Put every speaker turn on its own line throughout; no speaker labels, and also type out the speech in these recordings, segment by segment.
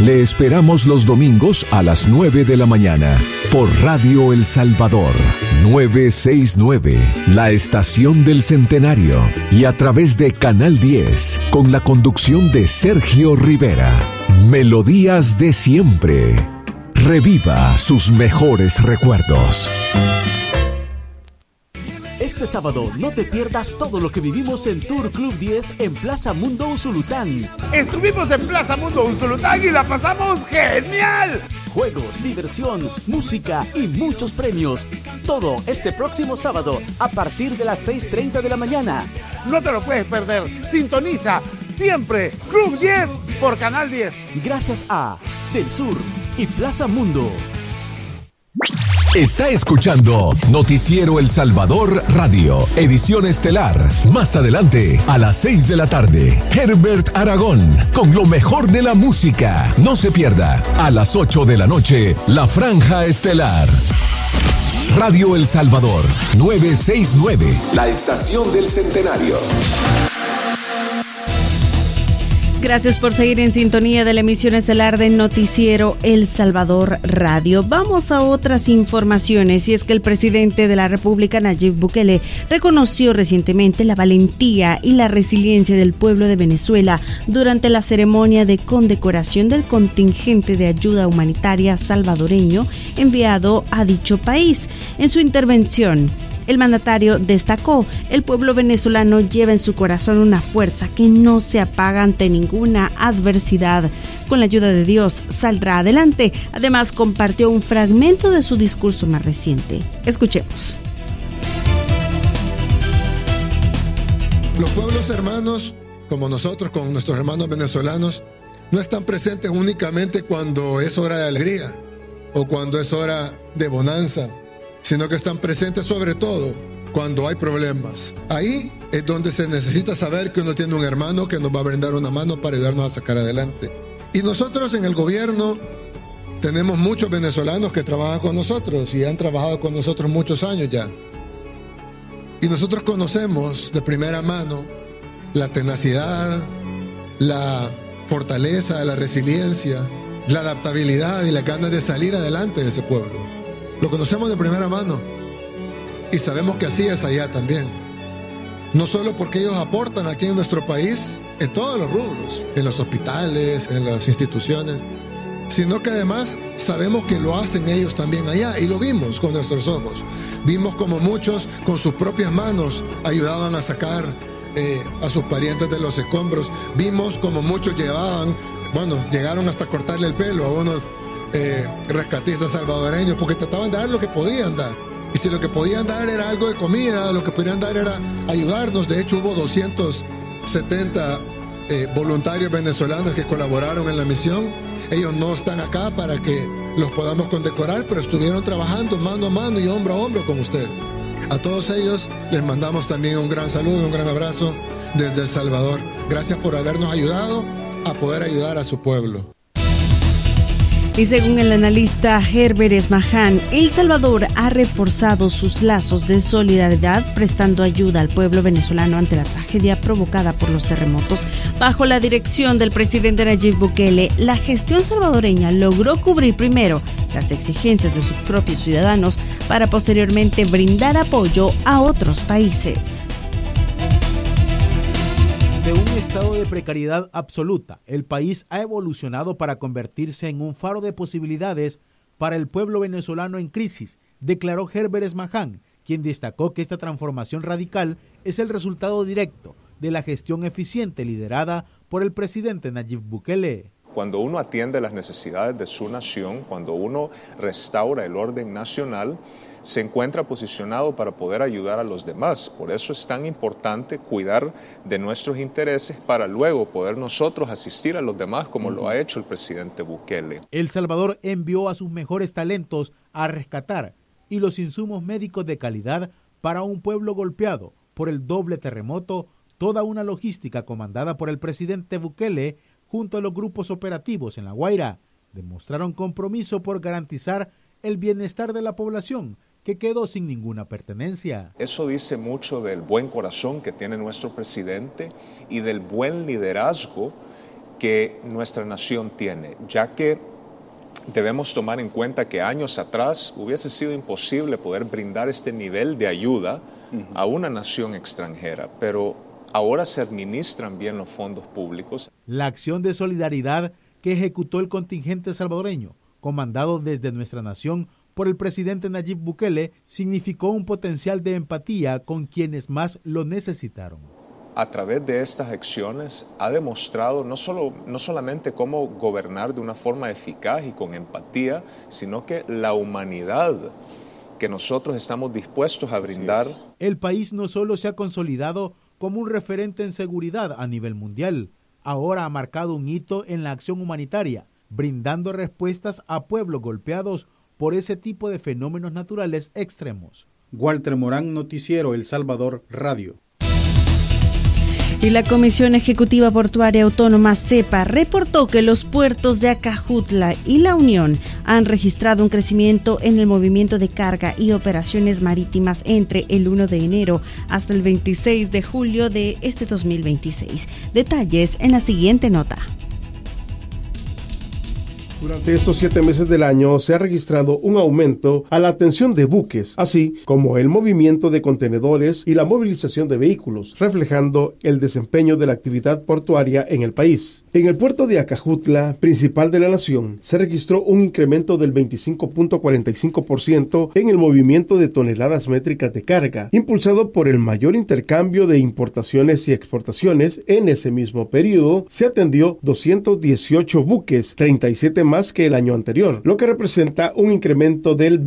Le esperamos los domingos a las 9 de la mañana por Radio El Salvador 969, la estación del Centenario, y a través de Canal 10 con la conducción de Sergio Rivera. Melodías de siempre. Reviva sus mejores recuerdos.
Este sábado no te pierdas todo lo que vivimos en Tour Club 10 en Plaza Mundo Usulután.
Estuvimos en Plaza Mundo Usulután y la pasamos genial.
Juegos, diversión, música y muchos premios. Todo este próximo sábado a partir de las 6:30 de la mañana.
No te lo puedes perder. Sintoniza siempre Club 10 por Canal 10.
Gracias a Del Sur y Plaza Mundo.
Está escuchando Noticiero El Salvador Radio, edición estelar. Más adelante, a las 6 de la tarde, Herbert Aragón, con lo mejor de la música. No se pierda, a las 8 de la noche, La Franja Estelar. Radio El Salvador, 969, la estación del Centenario.
Gracias por seguir en sintonía de la emisión estelar de Noticiero El Salvador Radio. Vamos a otras informaciones, y es que el presidente de la República, Nayib Bukele, reconoció recientemente la valentía y la resiliencia del pueblo de Venezuela durante la ceremonia de condecoración del contingente de ayuda humanitaria salvadoreño enviado a dicho país. En su intervención, el mandatario destacó: el pueblo venezolano lleva en su corazón una fuerza que no se apaga ante ninguna adversidad. Con la ayuda de Dios saldrá adelante. Además, compartió un fragmento de su discurso más reciente. Escuchemos.
Los pueblos hermanos, como nosotros, con nuestros hermanos venezolanos, no están presentes únicamente cuando es hora de alegría o cuando es hora de bonanza, sino que están presentes sobre todo cuando hay problemas. Ahí es donde se necesita saber que uno tiene un hermano que nos va a brindar una mano para ayudarnos a sacar adelante. Y nosotros en el gobierno tenemos muchos venezolanos que trabajan con nosotros y han trabajado con nosotros muchos años ya. Y nosotros conocemos de primera mano la tenacidad, la fortaleza, la resiliencia, la adaptabilidad y las ganas de salir adelante de ese pueblo. Lo conocemos de primera mano y sabemos que así es allá también. No solo porque ellos aportan aquí en nuestro país, en todos los rubros, en los hospitales, en las instituciones, sino que además sabemos que lo hacen ellos también allá, y lo vimos con nuestros ojos. Vimos como muchos con sus propias manos ayudaban a sacar a sus parientes de los escombros. Vimos como muchos llegaron hasta cortarle el pelo a unos rescatistas salvadoreños, porque trataban de dar lo que podían dar. Y si lo que podían dar era algo de comida, lo que podían dar era ayudarnos. De hecho, hubo 270 voluntarios venezolanos que colaboraron en la misión. Ellos no están acá para que los podamos condecorar, pero estuvieron trabajando mano a mano y hombro a hombro con ustedes. A todos ellos les mandamos también un gran saludo, un gran abrazo desde El Salvador. Gracias por habernos ayudado a poder ayudar a su pueblo.
Y según el analista Herbert Esmaján, El Salvador ha reforzado sus lazos de solidaridad prestando ayuda al pueblo venezolano ante la tragedia provocada por los terremotos. Bajo la dirección del presidente Nayib Bukele, la gestión salvadoreña logró cubrir primero las exigencias de sus propios ciudadanos para posteriormente brindar apoyo a otros países.
De un estado de precariedad absoluta, el país ha evolucionado para convertirse en un faro de posibilidades para el pueblo venezolano en crisis, declaró Herbert Esmaján, quien destacó que esta transformación radical es el resultado directo de la gestión eficiente liderada por el presidente Nayib Bukele.
Cuando uno atiende las necesidades de su nación, cuando uno restaura el orden nacional, se encuentra posicionado para poder ayudar a los demás. Por eso es tan importante cuidar de nuestros intereses para luego poder nosotros asistir a los demás como lo ha hecho el presidente Bukele.
El Salvador envió a sus mejores talentos a rescatar y los insumos médicos de calidad para un pueblo golpeado por el doble terremoto, toda una logística comandada por el presidente Bukele junto a los grupos operativos en La Guaira. Demostraron compromiso por garantizar el bienestar de la población, que quedó sin ninguna pertenencia.
Eso dice mucho del buen corazón que tiene nuestro presidente y del buen liderazgo que nuestra nación tiene, ya que debemos tomar en cuenta que años atrás hubiese sido imposible poder brindar este nivel de ayuda a una nación extranjera, pero ahora se administran bien los fondos públicos.
La acción de solidaridad que ejecutó el contingente salvadoreño, comandado desde nuestra nación por el presidente Nayib Bukele, significó un potencial de empatía con quienes más lo necesitaron.
A través de estas acciones ha demostrado no solamente cómo gobernar de una forma eficaz y con empatía, sino que la humanidad que nosotros estamos dispuestos a brindar.
El país no solo se ha consolidado como un referente en seguridad a nivel mundial, ahora ha marcado un hito en la acción humanitaria, brindando respuestas a pueblos golpeados por ese tipo de fenómenos naturales extremos.
Walter Morán, Noticiero El Salvador Radio.
Y la Comisión Ejecutiva Portuaria Autónoma CEPA reportó que los puertos de Acajutla y La Unión han registrado un crecimiento en el movimiento de carga y operaciones marítimas entre el 1 de enero hasta el 26 de julio de este 2026. Detalles en la siguiente nota.
Durante estos 7 meses del año se ha registrado un aumento a la atención de buques, así como el movimiento de contenedores y la movilización de vehículos, reflejando el desempeño de la actividad portuaria en el país. En el puerto de Acajutla, principal de la nación, se registró un incremento del 25.45% en el movimiento de toneladas métricas de carga, impulsado por el mayor intercambio de importaciones y exportaciones. En ese mismo periodo se atendió 218 buques, 37 más que el año anterior, lo que representa un incremento del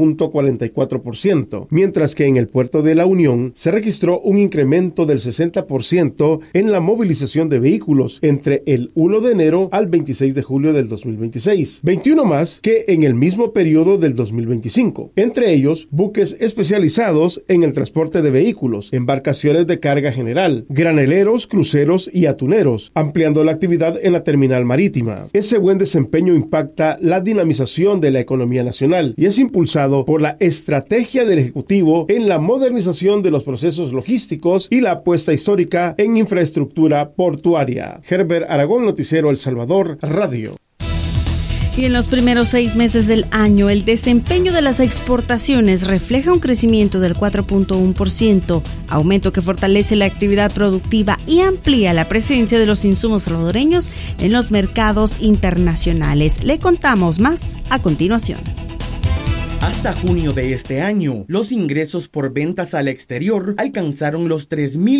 20.44%, mientras que en el puerto de La Unión se registró un incremento del 60% en la movilización de vehículos entre el 1 de enero al 26 de julio del 2026, 21 más que en el mismo periodo del 2025, entre ellos buques especializados en el transporte de vehículos, embarcaciones de carga general, graneleros, cruceros y atuneros, ampliando la actividad en la terminal marítima. Ese buen desempeño impacta la dinamización de la economía nacional y es impulsado por la estrategia del Ejecutivo en la modernización de los procesos logísticos y la apuesta histórica en infraestructura portuaria. Herbert Aragón, Noticiero El Salvador Radio.
Y en los primeros 6 meses del año, el desempeño de las exportaciones refleja un crecimiento del 4.1%, aumento que fortalece la actividad productiva y amplía la presencia de los insumos salvadoreños en los mercados internacionales. Le contamos más a continuación.
Hasta junio de este año, los ingresos por ventas al exterior alcanzaron los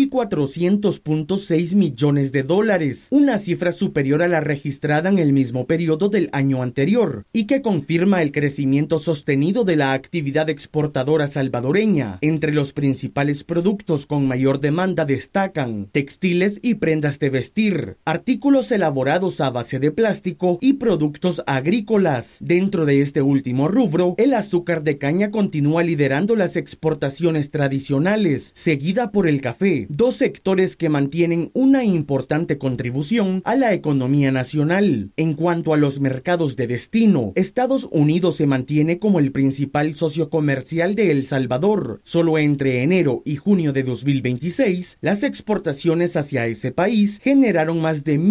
$3.400.6 millones, una cifra superior a la registrada en el mismo periodo del año anterior, y que confirma el crecimiento sostenido de la actividad exportadora salvadoreña. Entre los principales productos con mayor demanda destacan textiles y prendas de vestir, artículos elaborados a base de plástico y productos agrícolas. Dentro de este último rubro, el azúcar de caña continúa liderando las exportaciones tradicionales, seguida por el café, dos sectores que mantienen una importante contribución a la economía nacional. En cuanto a los mercados de destino, Estados Unidos se mantiene como el principal socio comercial de El Salvador. Solo entre enero y junio de 2026, las exportaciones hacia ese país generaron más de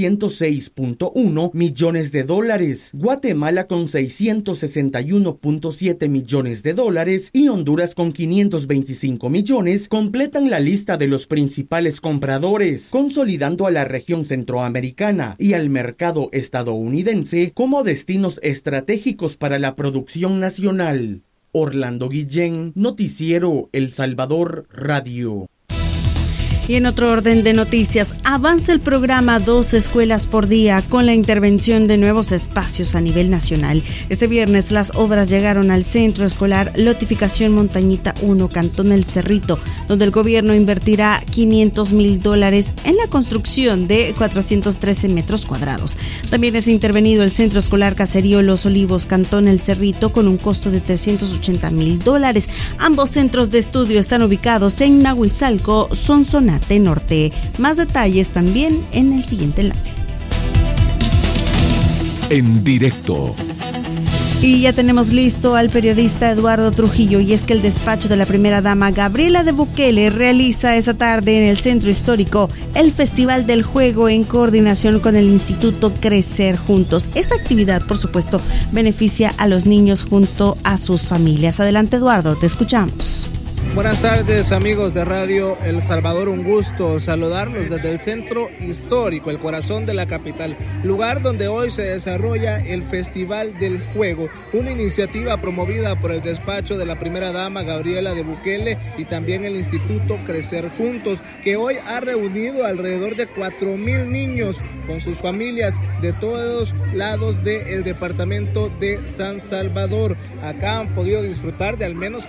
$1,106.1 millones. Guatemala con $661.7 millones y Honduras con 525 millones completan la lista de los principales compradores, consolidando a la región centroamericana y al mercado estadounidense como destinos estratégicos para la producción nacional. Orlando Guillén, Noticiero El Salvador Radio.
Y en otro orden de noticias, avanza el programa 2 escuelas por día con la intervención de nuevos espacios a nivel nacional. Este viernes las obras llegaron al Centro Escolar Lotificación Montañita 1, Cantón El Cerrito, donde el gobierno invertirá $500,000 en la construcción de 413 metros cuadrados. También es intervenido el Centro Escolar Caserío Los Olivos, Cantón El Cerrito, con un costo de $380,000. Ambos centros de estudio están ubicados en Nahuizalco, Sonsonate Norte. Más detalles también en el siguiente enlace.
En directo.
Y ya tenemos listo al periodista Eduardo Trujillo, y es que el despacho de la primera dama Gabriela de Bukele realiza esta tarde en el Centro Histórico el Festival del Juego en coordinación con el Instituto Crecer Juntos. Esta actividad, por supuesto, beneficia a los niños junto a sus familias. Adelante, Eduardo, te escuchamos.
Buenas tardes, amigos de Radio El Salvador, un gusto saludarlos desde el Centro Histórico, el corazón de la capital, lugar donde hoy se desarrolla el Festival del Juego, una iniciativa promovida por el despacho de la primera dama Gabriela de Bukele y también el Instituto Crecer Juntos, que hoy ha reunido alrededor de 4,000 niños con sus familias de todos lados del departamento de San Salvador. Acá han podido disfrutar de al menos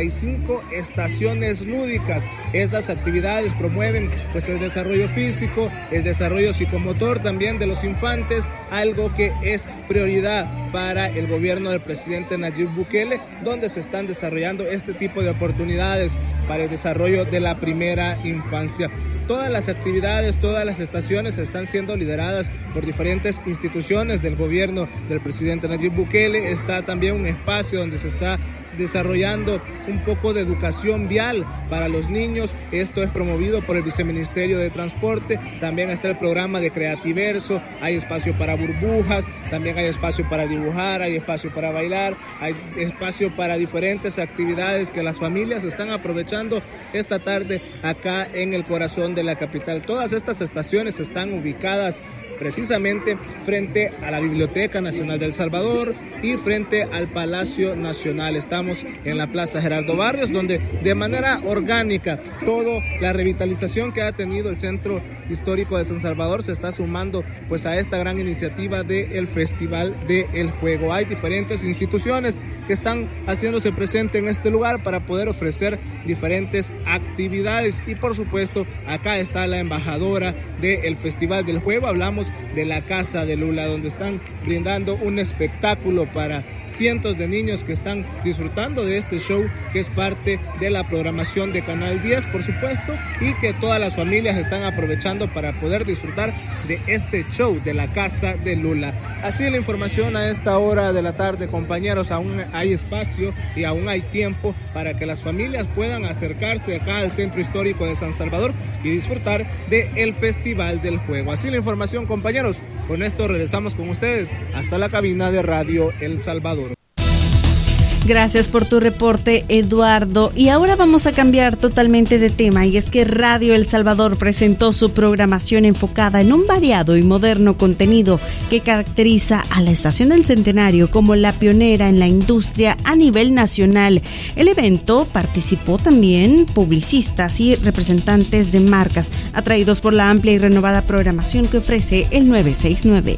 45 estaciones lúdicas. Estas actividades promueven pues el desarrollo físico, el desarrollo psicomotor también de los infantes, algo que es prioridad para el gobierno del presidente Nayib Bukele, donde se están desarrollando este tipo de oportunidades para el desarrollo de la primera infancia. Todas las actividades, todas las estaciones están siendo lideradas por diferentes instituciones del gobierno del presidente Nayib Bukele. Está también un espacio donde se está desarrollando un poco de educación vial para los niños. Esto es promovido por el Viceministerio de Transporte. También está el programa de Creativerso. Hay espacio para burbujas, también hay espacio para dibujar, hay espacio para bailar, hay espacio para diferentes actividades que las familias están aprovechando esta tarde acá en el corazón de la capital. Todas estas estaciones están ubicadas precisamente frente a la Biblioteca Nacional de El Salvador y frente al Palacio Nacional. Estamos en la Plaza Gerardo Barrios, donde de manera orgánica toda la revitalización que ha tenido el Centro Histórico de San Salvador se está sumando pues a esta gran iniciativa del Festival del Juego. Hay diferentes instituciones que están haciéndose presente en este lugar para poder ofrecer diferentes actividades, y por supuesto acá está la embajadora del Festival del Juego. Hablamos de la Casa de Lula, donde están brindando un espectáculo para cientos de niños que están disfrutando de este show, que es parte de la programación de Canal 10, por supuesto, y que todas las familias están aprovechando para poder disfrutar de este show de la Casa de Lula. Así la información a esta hora de la tarde, compañeros. Aún hay espacio y aún hay tiempo para que las familias puedan acercarse acá al Centro Histórico de San Salvador y disfrutar del Festival del Juego. Así la información, compañeros. Con esto regresamos con ustedes hasta la cabina de Radio El Salvador.
Gracias por tu reporte, Eduardo. Y ahora vamos a cambiar totalmente de tema, y es que Radio El Salvador presentó su programación enfocada en un variado y moderno contenido que caracteriza a la Estación del Centenario como la pionera en la industria a nivel nacional. El evento participó también publicistas y representantes de marcas, atraídos por la amplia y renovada programación que ofrece el 969.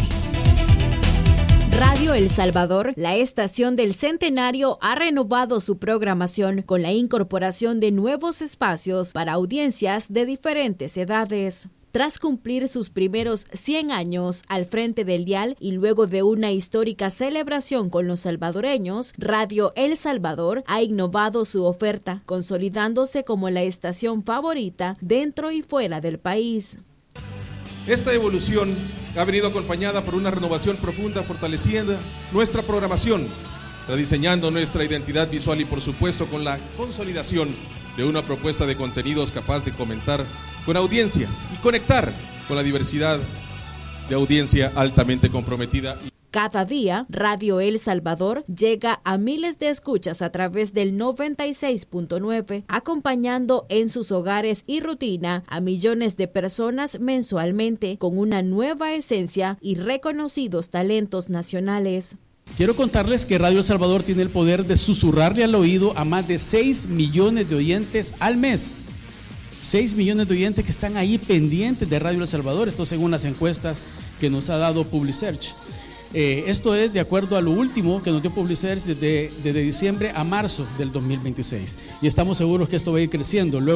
Radio El Salvador, la estación del Centenario, ha renovado su programación con la incorporación de nuevos espacios para audiencias de diferentes edades. Tras cumplir sus primeros 100 años al frente del dial y luego de una histórica celebración con los salvadoreños, Radio El Salvador ha innovado su oferta, consolidándose como la estación favorita dentro y fuera del país.
Esta evolución ha venido acompañada por una renovación profunda, fortaleciendo nuestra programación, rediseñando nuestra identidad visual y por supuesto con la consolidación de una propuesta de contenidos capaz de comentar con audiencias y conectar con la diversidad de audiencia altamente comprometida.
Cada día, Radio El Salvador llega a miles de escuchas a través del 96.9, acompañando en sus hogares y rutina a millones de personas mensualmente con una nueva esencia y reconocidos talentos nacionales.
Quiero contarles que Radio El Salvador tiene el poder de susurrarle al oído a más de 6 millones de oyentes al mes. 6 millones de oyentes que están ahí pendientes de Radio El Salvador, esto según las encuestas que nos ha dado Publisearch. Esto es de acuerdo a lo último que nos dio Publisearch desde diciembre a marzo del 2026. Y estamos seguros que esto va a ir creciendo. Luego que usted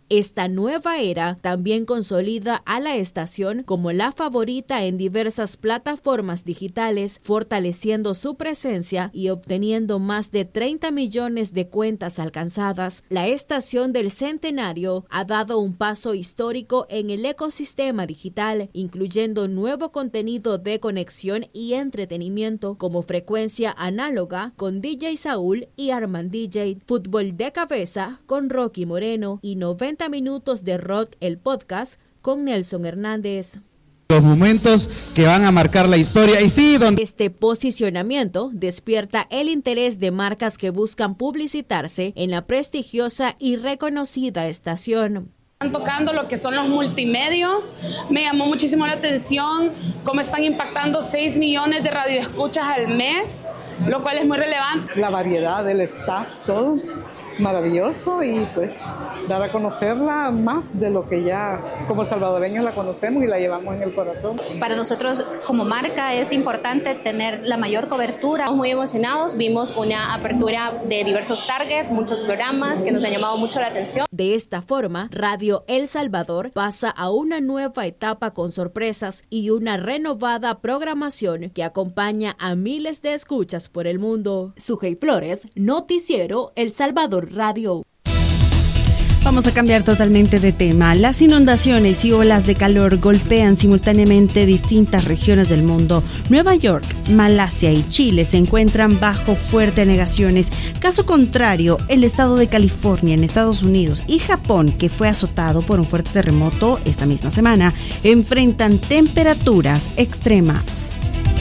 Esta nueva era también consolida a la estación como la favorita en diversas plataformas digitales, fortaleciendo su presencia y obteniendo más de 30 millones de cuentas alcanzadas. La estación del Centenario ha dado un paso histórico en el ecosistema digital, incluyendo nuevo contenido de conexión y entretenimiento como frecuencia análoga con DJ Saúl y Armand DJ, fútbol de cabeza con Rocky Moreno y 90 minutos de rock, el podcast con Nelson Hernández.
Los momentos que van a marcar la historia y sí, donde
este posicionamiento despierta el interés de marcas que buscan publicitarse en la prestigiosa y reconocida estación.
Están tocando lo que son los multimedios. Me llamó muchísimo la atención cómo están impactando 6 millones de radioescuchas al mes, lo cual es muy relevante.
La variedad del staff, todo maravilloso, y pues dar a conocerla más de lo que ya como salvadoreños la conocemos y la llevamos en el corazón.
Para nosotros como marca es importante tener la mayor cobertura.
Estamos muy emocionados, vimos una apertura de diversos targets, muchos programas que nos han llamado mucho la atención.
De esta forma, Radio El Salvador pasa a una nueva etapa con sorpresas y una renovada programación que acompaña a miles de escuchas por el mundo. Sujei Flores, Noticiero El Salvador Radio.
Vamos a cambiar totalmente de tema. Las inundaciones y olas de calor golpean simultáneamente distintas regiones del mundo. Nueva York, Malasia y Chile se encuentran bajo fuertes negaciones. Caso contrario, el estado de California en Estados Unidos y Japón, que fue azotado por un fuerte terremoto esta misma semana, enfrentan temperaturas extremas.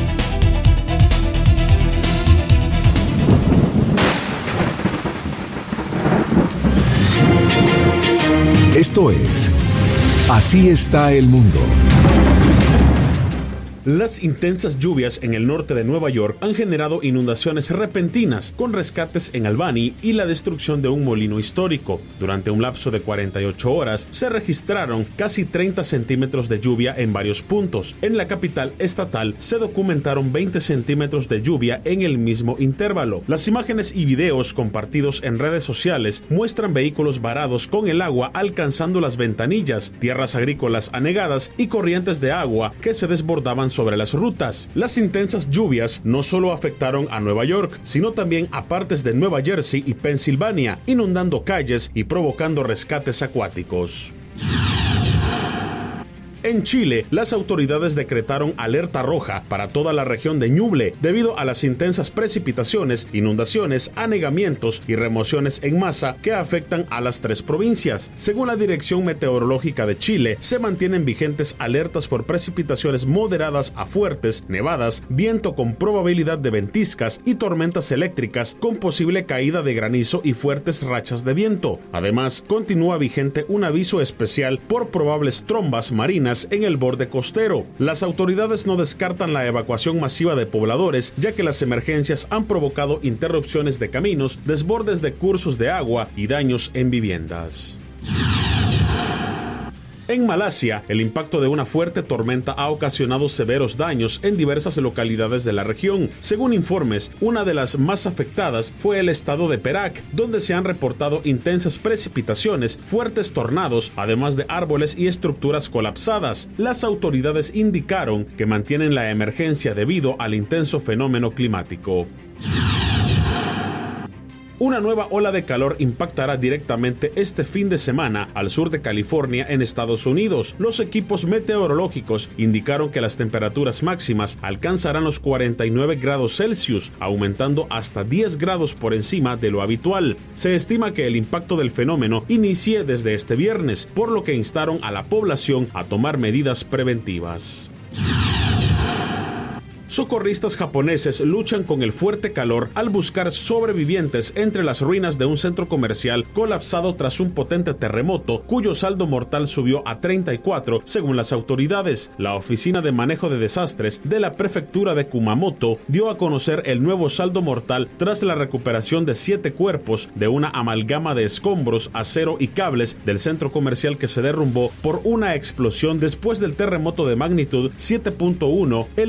Esto es Así está el mundo.
Las intensas lluvias en el norte de Nueva York han generado inundaciones repentinas, con rescates en Albany y la destrucción de un molino histórico. Durante un lapso de 48 horas se registraron casi 30 centímetros de lluvia en varios puntos. En la capital estatal se documentaron 20 centímetros de lluvia en el mismo intervalo. Las imágenes y videos compartidos en redes sociales muestran vehículos varados con el agua alcanzando las ventanillas, tierras agrícolas anegadas y corrientes de agua que se desbordaban sobre las rutas. Las intensas lluvias no solo afectaron a Nueva York, sino también a partes de Nueva Jersey y Pensilvania, inundando calles y provocando rescates acuáticos. En Chile, las autoridades decretaron alerta roja para toda la región de Ñuble debido a las intensas precipitaciones, inundaciones, anegamientos y remociones en masa que afectan a las 3 provincias. Según la Dirección Meteorológica de Chile, se mantienen vigentes alertas por precipitaciones moderadas a fuertes, nevadas, viento con probabilidad de ventiscas y tormentas eléctricas con posible caída de granizo y fuertes rachas de viento. Además, continúa vigente un aviso especial por probables trombas marinas en el borde costero. Las autoridades no descartan la evacuación masiva de pobladores, ya que las emergencias han provocado interrupciones de caminos, desbordes de cursos de agua y daños en viviendas. En Malasia, el impacto de una fuerte tormenta ha ocasionado severos daños en diversas localidades de la región. Según informes, una de las más afectadas fue el estado de Perak, donde se han reportado intensas precipitaciones, fuertes tornados, además de árboles y estructuras colapsadas. Las autoridades indicaron que mantienen la emergencia debido al intenso fenómeno climático. Una nueva ola de calor impactará directamente este fin de semana al sur de California en Estados Unidos. Los equipos meteorológicos indicaron que las temperaturas máximas alcanzarán los 49 grados Celsius, aumentando hasta 10 grados por encima de lo habitual. Se estima que el impacto del fenómeno inicie desde este viernes, por lo que instaron a la población a tomar medidas preventivas. Socorristas japoneses luchan con el fuerte calor al buscar sobrevivientes entre las ruinas de un centro comercial colapsado tras un potente terremoto, cuyo saldo mortal subió a 34, según las autoridades. La Oficina de Manejo de Desastres de la Prefectura de Kumamoto dio a conocer el nuevo saldo mortal tras la recuperación de 7 cuerpos de una amalgama de escombros, acero y cables del centro comercial que se derrumbó por una explosión después del terremoto de magnitud 7.1